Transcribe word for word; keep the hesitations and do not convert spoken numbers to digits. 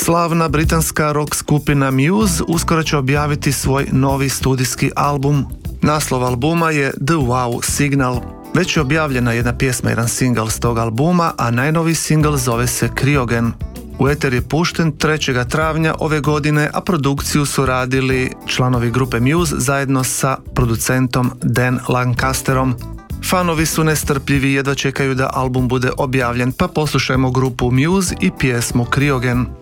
Slavna britanska rock skupina Muse uskoro će objaviti svoj novi studijski album. Naslov albuma je The Wow Signal. Već je objavljena jedna pjesma, jedan single s tog albuma, a najnoviji single zove se Cryogen. U eter je pušten trećeg travnja ove godine, a produkciju su radili članovi grupe Muse zajedno sa producentom Dan Lancasterom. Fanovi su nestrpljivi, jedva čekaju da album bude objavljen, pa poslušajmo grupu Muse i pjesmu Cryogen.